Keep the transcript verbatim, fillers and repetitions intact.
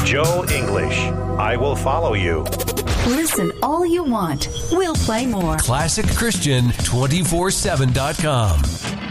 Joe English. I will follow you. Listen all you want. We'll play more. classic christian two four seven dot com.